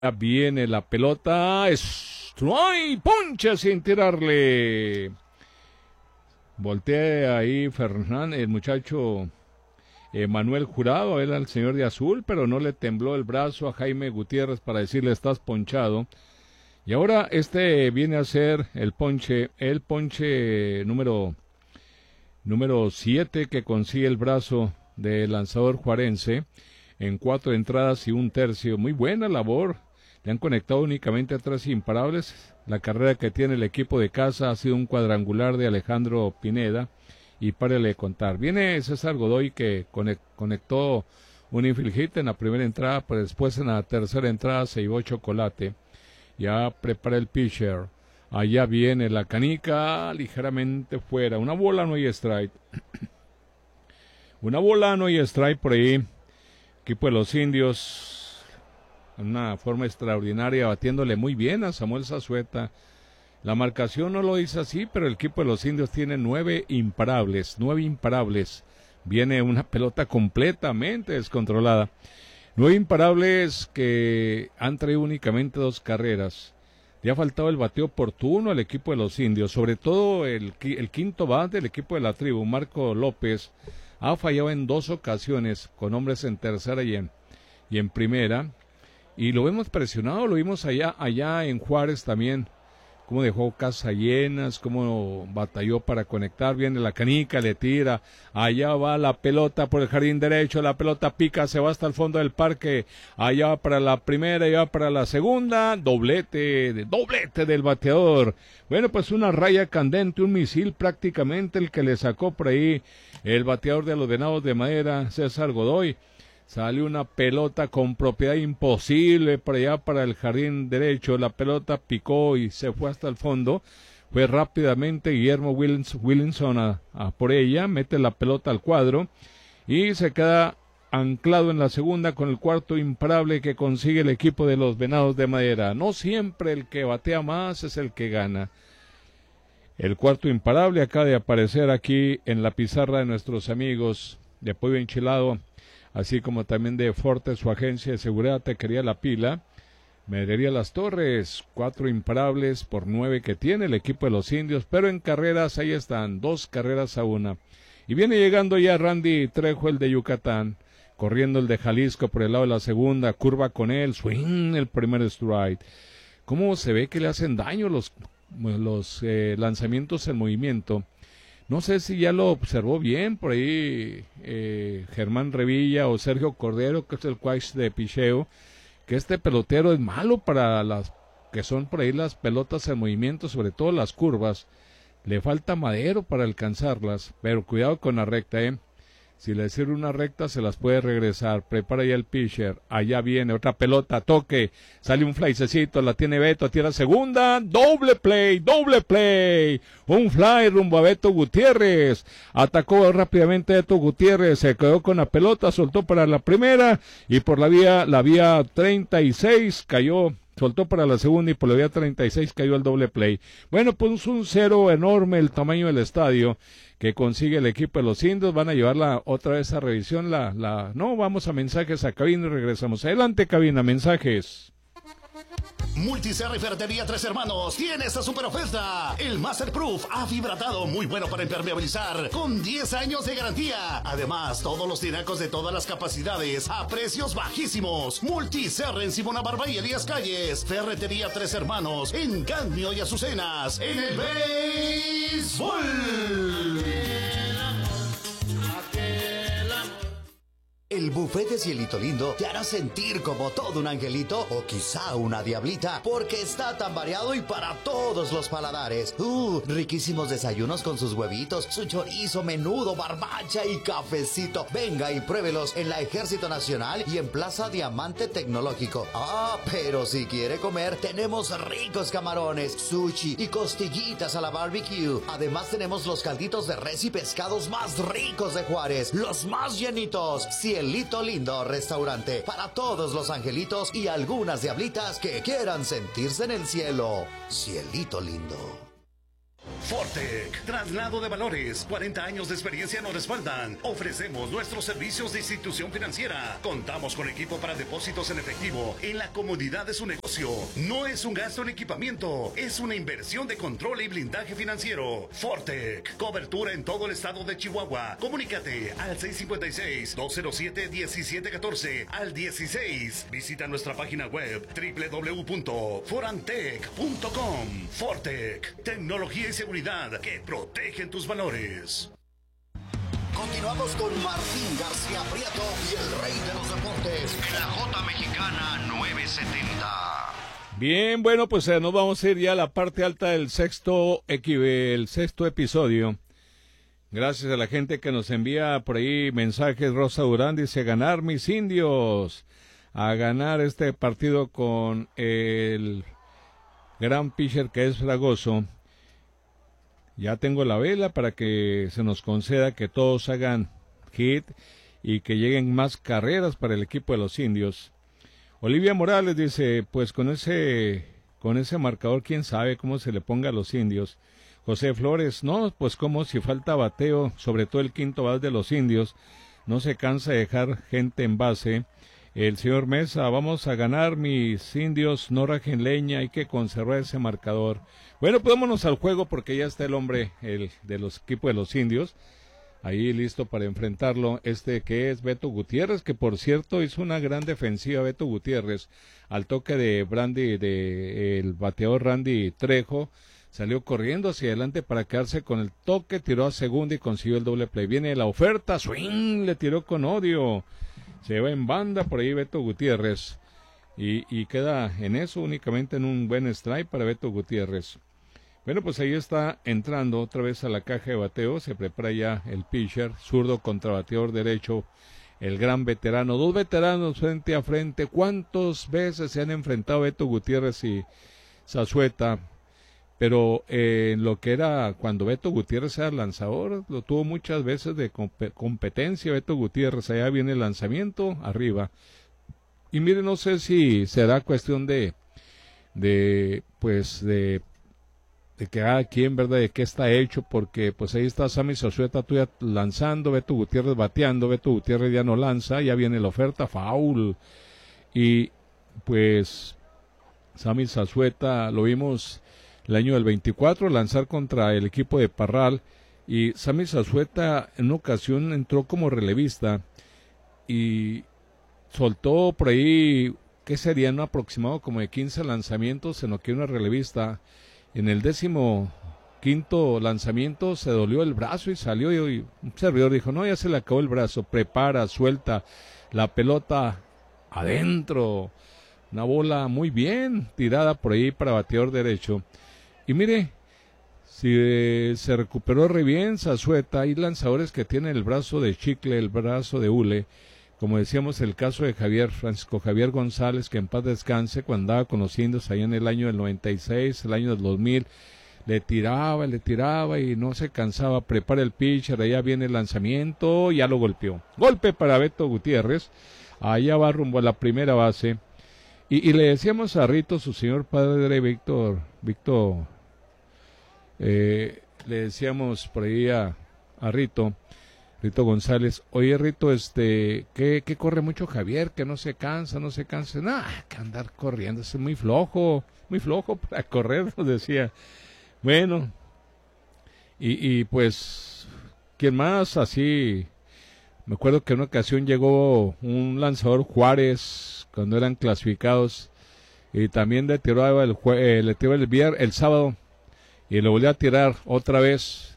Viene la pelota, strike, poncha sin tirarle. Voltea ahí el muchacho Manuel Jurado, era el señor de azul, pero no le tembló el brazo a Jaime Gutiérrez para decirle estás ponchado. Y ahora viene a ser el ponche número 7 que consigue el brazo del lanzador juarense en 4 entradas y 1/3. Muy buena labor. Le han conectado únicamente a 3 imparables. La carrera que tiene el equipo de casa ha sido un cuadrangular de Alejandro Pineda. Y párele de contar. Viene César Godoy que conectó un infield hit en la primera entrada, pero después en la tercera entrada se llevó chocolate. Ya prepara el pitcher. Allá viene la canica, ligeramente fuera. Una bola, no hay strike. Una bola, no hay strike por ahí. Equipo de los indios, en una forma extraordinaria, batiéndole muy bien a Samuel Zazueta. La marcación no lo dice así, pero el equipo de los indios tiene 9 imparables. Viene una pelota completamente descontrolada. 9 imparables que han traído únicamente 2 carreras. Le ha faltado el bateo oportuno al equipo de los indios, sobre todo el quinto bat del equipo de la tribu, Marco López, ha fallado en 2 ocasiones con hombres en tercera y en primera, y lo hemos presionado, lo vimos allá en Juárez también, cómo dejó casas llenas, cómo batalló para conectar, viene la canica, le tira, allá va la pelota por el jardín derecho, la pelota pica, se va hasta el fondo del parque, allá va para la primera, allá va para la segunda, doblete del bateador. Bueno, pues una raya candente, un misil prácticamente el que le sacó por ahí el bateador de los Venados de Madera, César Godoy. Salió una pelota con propiedad imposible para allá, para el jardín derecho. La pelota picó y se fue hasta el fondo. Fue rápidamente Guillermo Williamson a por ella. Mete la pelota al cuadro y se queda anclado en la segunda con el cuarto imparable que consigue el equipo de los Venados de Madera. No siempre el que batea más es el que gana. El cuarto imparable acaba de aparecer aquí en la pizarra de nuestros amigos de Pollo Enchilado, así como también de Forte, su agencia de seguridad Taquería La Pila. Medrería Las Torres, 4 imparables por 9 que tiene el equipo de los indios, pero en carreras ahí están, 2 carreras a 1. Y viene llegando ya Randy Trejo, el de Yucatán, corriendo el de Jalisco por el lado de la segunda, curva con él, swing, el primer strike. ¿Cómo se ve que le hacen daño los lanzamientos en movimiento? No sé si ya lo observó bien por ahí Germán Revilla o Sergio Cordero, que es el coach de picheo, que este pelotero es malo para las que son por ahí las pelotas en movimiento, sobre todo las curvas. Le falta madero para alcanzarlas, pero cuidado con la recta, Si le sirve una recta, se las puede regresar. Prepara ya el pitcher. Allá viene otra pelota, toque. Sale un flycecito, la tiene Beto, tira segunda. Doble play. Un fly rumbo a Beto Gutiérrez. Atacó rápidamente Beto Gutiérrez. Se quedó con la pelota, soltó para la primera. Y por la vía 36 cayó. Soltó para la segunda y por la vía 36 cayó el doble play. Bueno, pues un 0 enorme el tamaño del estadio que consigue el equipo de los indios. Van a llevarla otra vez a revisión. No, vamos a mensajes a cabina y regresamos. Adelante, cabina, mensajes. Multiserra y Ferretería Tres Hermanos tiene esta super oferta. El Masterproof ha fibratado, muy bueno para impermeabilizar, con 10 años de garantía. Además, todos los tinacos de todas las capacidades a precios bajísimos. Multiserra en Simona Barba y Elías Calles. Ferretería Tres Hermanos en Cadmio y Azucenas. En el béisbol. El buffet de Cielito Lindo te hará sentir como todo un angelito o quizá una diablita, porque está tan variado y para todos los paladares. Riquísimos desayunos con sus huevitos, su chorizo, menudo, barbacha y cafecito. Venga y pruébelos en la Ejército Nacional y en Plaza Diamante Tecnológico. Pero si quiere comer, tenemos ricos camarones, sushi y costillitas a la barbecue. Además tenemos los calditos de res y pescados más ricos de Juárez, los más llenitos. Cielito Lindo Restaurante, para todos los angelitos y algunas diablitas que quieran sentirse en el cielo. Cielito Lindo. Fortec, traslado de valores, 40 años de experiencia nos respaldan. Ofrecemos nuestros servicios de institución financiera. Contamos con equipo para depósitos en efectivo en la comodidad de su negocio. No es un gasto en equipamiento, es una inversión de control y blindaje financiero. Fortec, cobertura en todo el estado de Chihuahua. Comunícate al 656-207-1714 al 16. Visita nuestra página web www.forantec.com. Fortec, tecnología y seguridad que protegen tus valores. Continuamos con Martín García Prieto y el rey de los deportes en la J Mexicana 970. Bien, bueno, pues nos vamos a ir ya a la parte alta del sexto episodio. Gracias a la gente que nos envía por ahí mensajes. Rosa Durán dice: ganar mis indios, a ganar este partido con el gran pitcher que es Fragoso. Ya tengo la vela para que se nos conceda que todos hagan hit y que lleguen más carreras para el equipo de los indios. Olivia Morales dice: pues con ese marcador, quién sabe cómo se le ponga a los indios. José Flores: no, pues como si falta bateo, sobre todo el quinto bate de los indios, no se cansa de dejar gente en base. El señor Mesa: vamos a ganar mis indios, no rajen leña, hay que conservar ese marcador. Bueno, pues vámonos al juego porque ya está el hombre, el de los equipos de los indios, ahí listo para enfrentarlo, que es Beto Gutiérrez, que por cierto hizo una gran defensiva Beto Gutiérrez, al toque de el bateador Randy Trejo, salió corriendo hacia adelante para quedarse con el toque, tiró a segunda y consiguió el doble play. Viene la oferta, swing, le tiró con odio, se va en banda por ahí Beto Gutiérrez, y queda en eso, únicamente en un buen strike para Beto Gutiérrez. Bueno, pues ahí está entrando otra vez a la caja de bateo, se prepara ya el pitcher, zurdo contra bateador derecho, el gran veterano, dos veteranos frente a frente. ¿Cuántas veces se han enfrentado Beto Gutiérrez y Zazueta? Pero en lo que era cuando Beto Gutiérrez era lanzador, lo tuvo muchas veces de competencia Beto Gutiérrez. Allá viene el lanzamiento, arriba. Y mire, no sé si será cuestión de que cada quien, ¿verdad?, de qué está hecho, porque pues ahí está Sammy Zazueta todavía lanzando, Beto Gutiérrez bateando, Beto Gutiérrez ya no lanza, ya viene la oferta, foul. Y pues Sammy Zazueta lo vimos el año del 24 lanzar contra el equipo de Parral, y Sammy Zazueta en una ocasión entró como relevista y soltó por ahí, ¿qué serían? Un aproximado como de 15 lanzamientos en lo que una relevista. En el 15º lanzamiento se dolió el brazo y salió, y un servidor dijo: no, ya se le acabó el brazo, prepara, suelta la pelota adentro, una bola muy bien tirada por ahí para bateador derecho. Y mire, si se recuperó re bien Zazueta. Hay lanzadores que tienen el brazo de chicle, el brazo de hule, como decíamos el caso de Francisco Javier González, que en paz descanse, cuando andaba con los indios allá en el año del 96, el año del 2000, le tiraba y no se cansaba. Prepara el pitcher, allá viene el lanzamiento, ya lo golpeó. Golpe para Beto Gutiérrez, allá va rumbo a la primera base. Y le decíamos a Rito, su señor padre Víctor, le decíamos por ahí a Rito González: oye Rito, que corre mucho Javier, que no se cansa, que andar corriendo, es muy flojo para correr, nos decía. Bueno, y pues, ¿quién más? Así, me acuerdo que en una ocasión llegó un lanzador, Juárez, cuando eran clasificados, y también le tiró el sábado, y le volvió a tirar otra vez,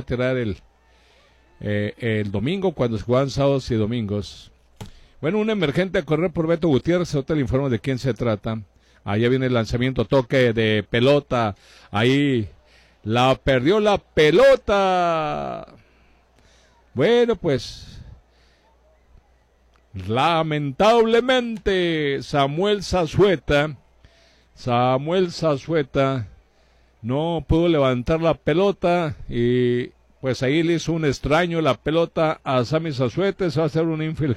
el domingo, cuando se jugaban sábados y domingos. Bueno, un emergente a correr por Beto Gutiérrez, ahorita le informo de quién se trata. Allá viene el lanzamiento, toque de pelota, ahí la perdió la pelota. Bueno, pues lamentablemente Samuel Zazueta no pudo levantar la pelota, y pues ahí le hizo un extraño la pelota a Sammy Zazueta. Se va a hacer un infield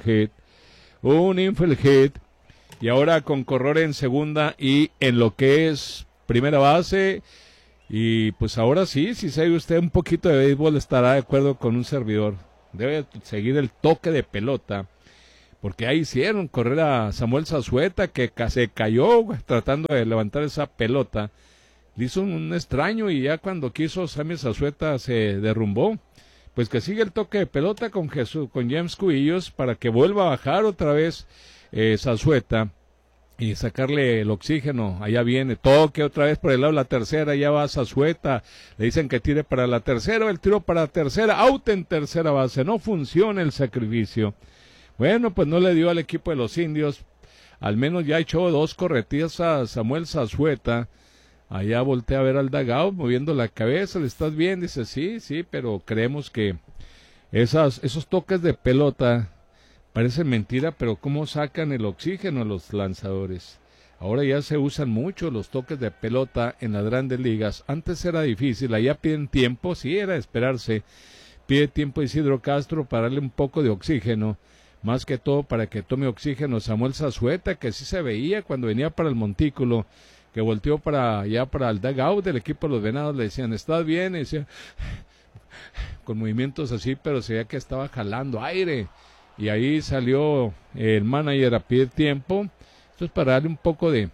hit, y ahora con corredor en segunda y en lo que es primera base, Y pues ahora sí, si sabe usted un poquito de béisbol, estará de acuerdo con un servidor. Debe seguir el toque de pelota, porque ahí hicieron correr a Samuel Zazueta, que se cayó tratando de levantar esa pelota. Le hizo un extraño y ya cuando quiso Sammy Zazueta se derrumbó. Pues que sigue el toque de pelota con James Cubillos para que vuelva a bajar otra vez Zazueta y sacarle el oxígeno. Allá viene, toque otra vez por el lado de la tercera, ya va Zazueta, le dicen que tire para la tercera, el tiro para la tercera, out en tercera base, no funciona el sacrificio. Bueno, pues no le dio al equipo de los Indios, al menos ya echó 2 corretías a Samuel Zazueta. Allá voltea a ver al dugout, moviendo la cabeza, ¿le estás bien? Dice, sí, pero creemos que esos toques de pelota parecen mentira, pero cómo sacan el oxígeno a los lanzadores. Ahora ya se usan mucho los toques de pelota en las grandes ligas. Antes era difícil, allá piden tiempo, sí, era de esperarse. Pide tiempo Isidro Castro para darle un poco de oxígeno, más que todo para que tome oxígeno Samuel Zazueta, que sí se veía cuando venía para el montículo, que volteó para allá para el dugout del equipo de los Venados, le decían, ¿estás bien? Y decía, con movimientos así, pero se veía que estaba jalando aire. Y ahí salió el manager a pedir tiempo. Esto es para darle un poco de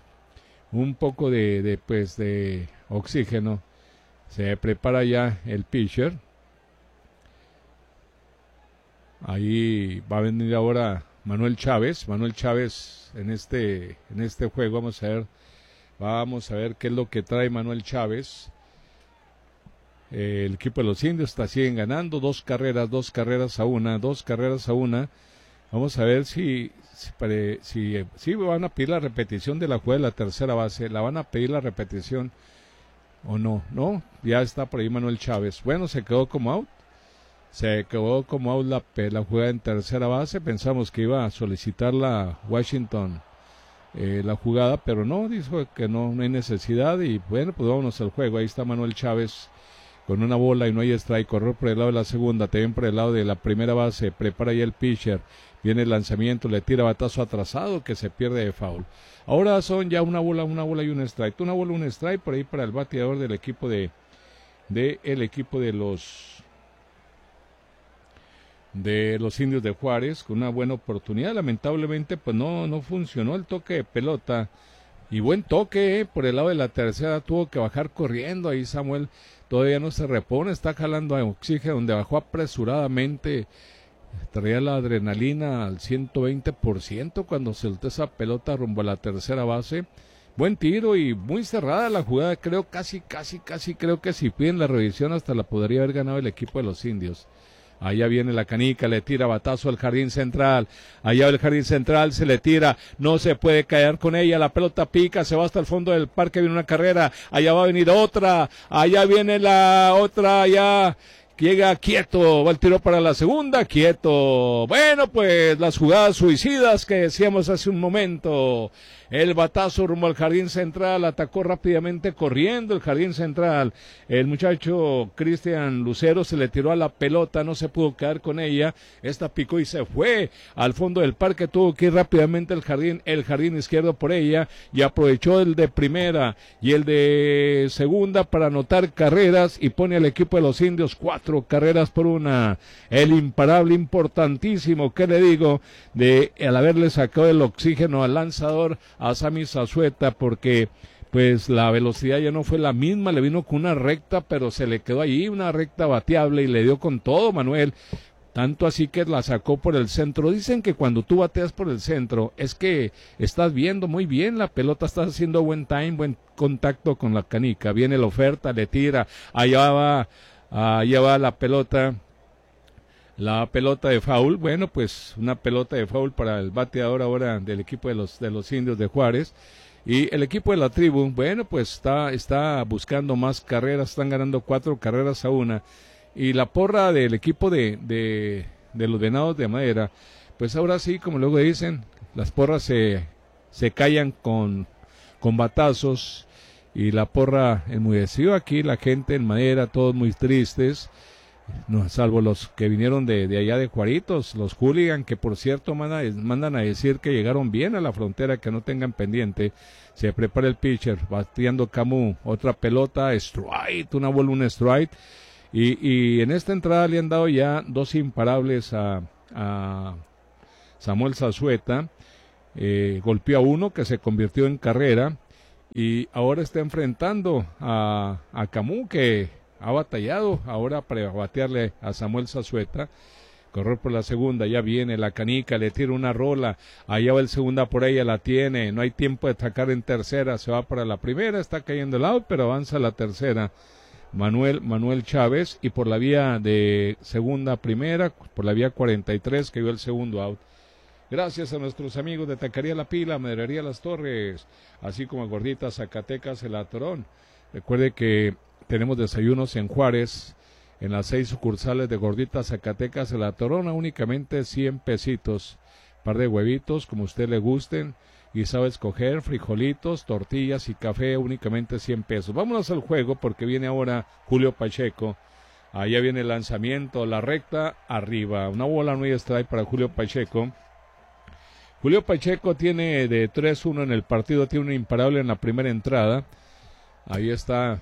oxígeno. Se prepara ya el pitcher. Ahí va a venir ahora Manuel Chávez en este juego. Vamos a ver qué es lo que trae Manuel Chávez. El equipo de los Indios siguen ganando 2 carreras a una. Vamos a ver si van a pedir la repetición de la jugada de la tercera base. La van a pedir la repetición o no, ya está por ahí Manuel Chávez. Bueno, se quedó como out la jugada en tercera base. Pensamos que iba a solicitar la Washington la jugada, pero no, dijo que no hay necesidad. Y bueno, pues vámonos al juego. Ahí está Manuel Chávez con una bola y no hay strike, correr por el lado de la segunda, también por el lado de la primera base, prepara ya el pitcher, viene el lanzamiento, le tira batazo atrasado que se pierde de foul. Ahora son ya una bola y un strike, un strike por ahí para el bateador del equipo de los Indios de Juárez, con una buena oportunidad. Lamentablemente pues no funcionó el toque de pelota. Y buen toque, por el lado de la tercera, tuvo que bajar corriendo, ahí Samuel todavía no se repone, está jalando a oxígeno, donde bajó apresuradamente, traía la adrenalina al 120% cuando soltó esa pelota rumbo a la tercera base. Buen tiro y muy cerrada la jugada, creo casi creo que si piden la revisión hasta la podría haber ganado el equipo de los Indios. Allá viene la canica, le tira batazo al jardín central, allá el jardín central se le tira, no se puede caer con ella, la pelota pica, se va hasta el fondo del parque, viene una carrera, allá va a venir otra, allá viene la otra, allá llega quieto, va el tiro para la segunda, quieto. Bueno, pues las jugadas suicidas que decíamos hace un momento. El batazo rumbo al jardín central, atacó rápidamente corriendo el jardín central. El muchacho Cristian Lucero se le tiró a la pelota, no se pudo quedar con ella. Esta picó y se fue al fondo del parque, tuvo que ir rápidamente el jardín izquierdo por ella y aprovechó el de primera y el de segunda para anotar carreras y pone al equipo de los Indios 4 carreras por 1. El imparable, importantísimo, ¿qué le digo? Al haberle sacado el oxígeno al lanzador a Sammy Zazueta, porque pues la velocidad ya no fue la misma, le vino con una recta, pero se le quedó ahí una recta bateable y le dio con todo Manuel, tanto así que la sacó por el centro. Dicen que cuando tú bateas por el centro es que estás viendo muy bien la pelota, estás haciendo buen time, buen contacto con la canica, viene la oferta, le tira, allá va la pelota de foul. Bueno, pues una pelota de foul para el bateador ahora del equipo de los Indios de Juárez. Y el equipo de la tribu, bueno, pues está buscando más carreras, están ganando 4 carreras a 1. Y la porra del equipo de los Venados de Madera, pues ahora sí, como luego dicen, las porras se callan con batazos. Y la porra enmudeció aquí, la gente en Madera, todos muy tristes. no, salvo los que vinieron de allá de Juaritos, los hooligan, que por cierto mandan a decir que llegaron bien a la frontera, que no tengan pendiente. Se prepara el pitcher, bateando Camus, otra pelota, strike, una bola, un strike, y en esta entrada le han dado ya 2 imparables a Samuel Zazueta. Golpeó a uno que se convirtió en carrera, y ahora está enfrentando a Camus, que ha batallado ahora para batearle a Samuel Zazueta. Correr por la segunda, ya viene la canica, le tira una rola, allá va el segunda por ella, la tiene, no hay tiempo de atacar en tercera, se va para la primera, está cayendo el out, pero avanza la tercera. Manuel Chávez, y por la vía de segunda a primera, por la vía 43, que dio el segundo out. Gracias a nuestros amigos de Taquería La Pila, Maderería Las Torres, así como a Gorditas Zacatecas, el Atorón. Recuerde que tenemos desayunos en Juárez, en las 6 sucursales de Gorditas Zacatecas, el Atorón, únicamente 100 pesitos. Par de huevitos, como usted le gusten, y sabe escoger, frijolitos, tortillas y café, únicamente 100 pesos. Vámonos al juego, porque viene ahora Julio Pacheco. Allá viene el lanzamiento, la recta, arriba. Una bola, no hay strike para Julio Pacheco. Julio Pacheco tiene de 3-1 en el partido, tiene un imparable en la primera entrada. Ahí está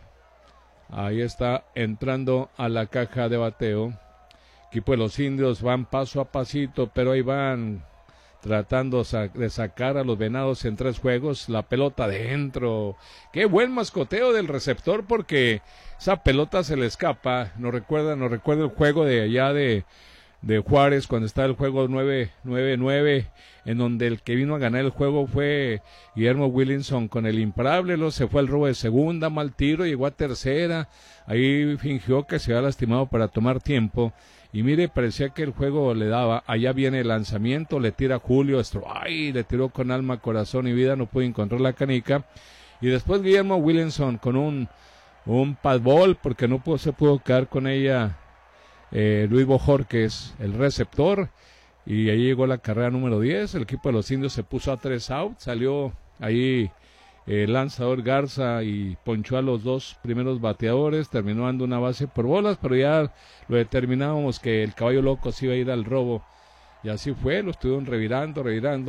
entrando a la caja de bateo. Equipo de los Indios van paso a pasito, pero ahí van tratando de sacar a los Venados en 3 juegos. La pelota adentro. Qué buen mascoteo del receptor, porque esa pelota se le escapa. Nos recuerda el juego de allá de Juárez, cuando está el juego 9-9, en donde el que vino a ganar el juego fue Guillermo Williamson con el imparable. Luego se fue al robo de segunda, mal tiro, llegó a tercera, ahí fingió que se había lastimado para tomar tiempo, y mire, parecía que el juego le daba. Allá viene el lanzamiento, le tira Julio, le tiró con alma, corazón y vida, no pudo encontrar la canica, y después Guillermo Williamson con un pad ball, porque no se pudo quedar con ella Luis Bojorquez, el receptor, y ahí llegó la carrera número 10. El equipo de los Indios se puso a 3 outs, salió ahí el lanzador Garza y ponchó a los 2 primeros bateadores, terminó dando una base por bolas, pero ya lo determinábamos que el caballo loco se iba a ir al robo, y así fue. Lo estuvieron revirando,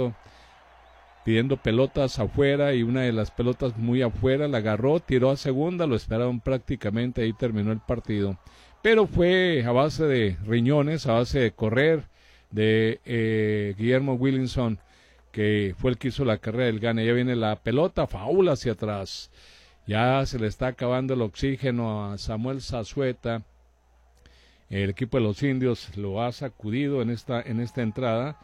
pidiendo pelotas afuera, y una de las pelotas muy afuera la agarró, tiró a segunda, lo esperaron prácticamente, ahí terminó el partido. Pero fue a base de riñones, a base de correr de Guillermo Williamson, que fue el que hizo la carrera del gane. Ya viene la pelota, faul hacia atrás. Ya se le está acabando el oxígeno a Samuel Zazueta. El equipo de los Indios lo ha sacudido en esta entrada,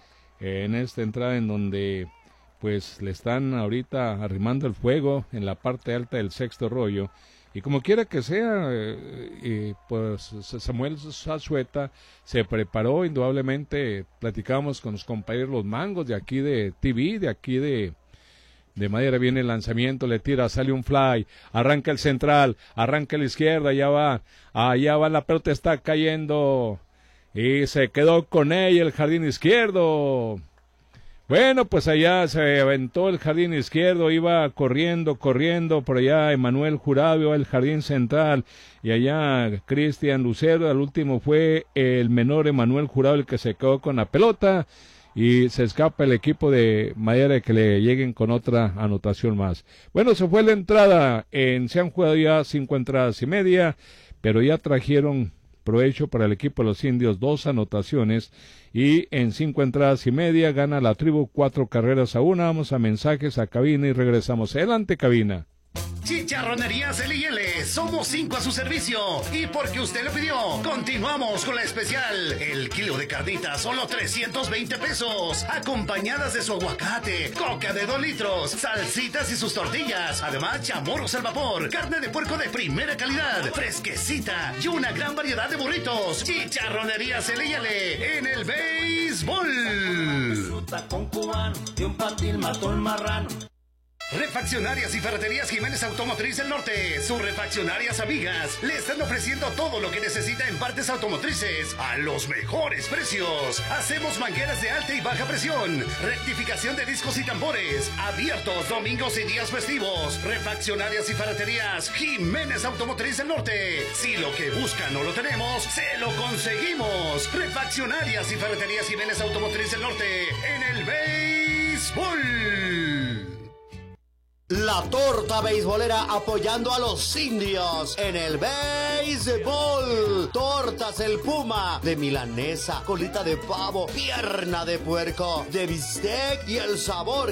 en donde pues le están ahorita arrimando el fuego en la parte alta del sexto rollo. Y como quiera que sea, pues Samuel Zazueta se preparó indudablemente. Platicábamos con los compañeros Los Mangos de aquí de TV, de aquí de Madera. Viene el lanzamiento, le tira, sale un fly, arranca el central, arranca la izquierda, allá va, la pelota está cayendo y se quedó con ella el jardín izquierdo. Bueno, pues allá se aventó el jardín izquierdo, iba corriendo, por allá Emanuel Jurado, el jardín central, y allá Cristian Lucero. Al último fue el menor Emanuel Jurado el que se quedó con la pelota, y se escapa el equipo de Madera de que le lleguen con otra anotación más. Bueno, se fue la entrada, se han jugado ya 5 entradas y media, pero ya trajeron provecho para el equipo de los Indios 2 anotaciones, y en 5 entradas y media gana la tribu 4 carreras a 1. Vamos a mensajes, a cabina, y regresamos. Adelante, cabina. Chicharronerías L&L, somos 5 a su servicio, y porque usted lo pidió, continuamos con la especial. El kilo de carnitas, solo 320 pesos, acompañadas de su aguacate, coca de 2 litros, salsitas y sus tortillas, además chamorros al vapor, carne de puerco de primera calidad, fresquecita, y una gran variedad de burritos. Chicharronerías L&L, en el béisbol. Con cubano, de un patil mató el marrano. Refaccionarias y ferreterías Jiménez Automotriz del Norte, sus refaccionarias amigas, le están ofreciendo todo lo que necesita en partes automotrices a los mejores precios. Hacemos mangueras de alta y baja presión, rectificación de discos y tambores, abiertos domingos y días festivos. Refaccionarias y ferreterías Jiménez Automotriz del Norte. Si lo que buscan no lo tenemos, se lo conseguimos. Refaccionarias y ferreterías Jiménez Automotriz del Norte en el béisbol. La torta beisbolera apoyando a los indios en el béisbol. Tortas El Puma, de milanesa, colita de pavo, pierna de puerco, de bistec y el sabor